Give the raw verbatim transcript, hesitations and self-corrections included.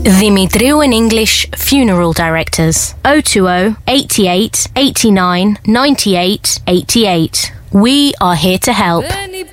Dimitriou and English Funeral Directors. oh two oh, eighty-eight, eighty-nine, ninety-eight, eighty-eight. We are here to help.